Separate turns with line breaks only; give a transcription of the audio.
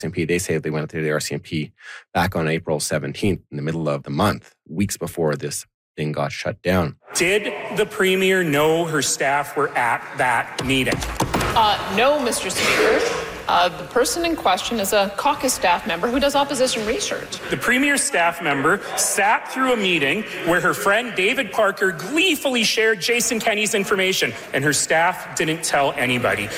RCMP. They say they went to the RCMP back on April 17th, in the middle of the month, weeks before this thing got shut down.
Did the Premier know her staff were at that meeting?
No, Mr. Speaker. The person in question is a caucus staff member who does opposition research.
The Premier's staff member sat through a meeting where her friend David Parker gleefully shared Jason Kenney's information, and her staff didn't tell anybody.